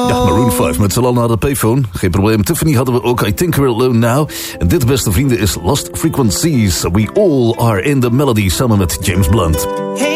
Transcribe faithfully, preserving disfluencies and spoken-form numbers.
Ja, Maroon vijf met z'n allen naar de payphone. Geen probleem. Tiffany hadden we ook I Think We're Alone Now. En dit, beste vrienden, is Lost Frequencies. We all are in the melody, samen met James Blunt.